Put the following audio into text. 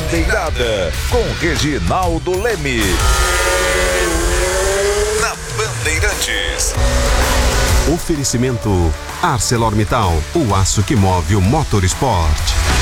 Bandeirada, com Reginaldo Leme. Na Bandeirantes. Oferecimento ArcelorMittal, o aço que move o motorsport.